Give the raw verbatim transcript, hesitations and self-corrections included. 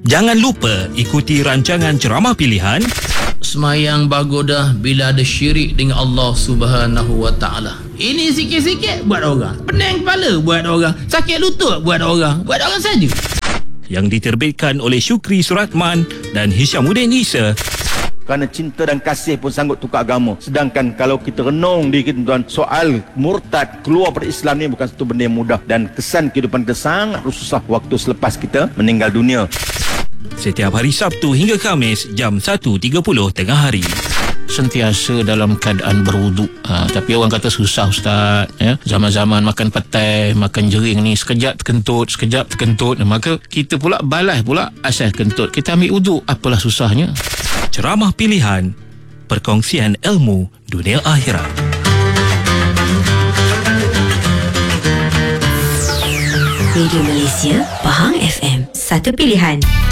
Jangan lupa ikuti rancangan ceramah pilihan Semayang bagodah bila ada syirik dengan Allah Subhanahu Wa Taala. Ini sikit-sikit buat orang, pening kepala buat orang, sakit lutut buat orang, buat orang saja. yang diterbitkan oleh Syukri Suratman dan Hishamuddin Isa. Kerana cinta dan kasih pun sanggup tukar agama. Sedangkan kalau kita renung di kita tuan, soal murtad keluar dari Islam ni bukan satu benda yang mudah, dan kesan kehidupan kita sangat susah waktu selepas kita meninggal dunia. Setiap hari Sabtu hingga Khamis jam satu tiga puluh tengah hari. Sentiasa dalam keadaan berwuduk. Ha, tapi orang kata susah Ustaz, ya. Zaman-zaman makan petai, makan jering ni sekejap terkentut, sekejap terkentut. Maka kita pula balas pula asal kentut. Kita ambil wuduk, apalah susahnya. Ceramah pilihan, perkongsian ilmu dunia akhirat. Radio Malaysia, Pahang F M, satu pilihan.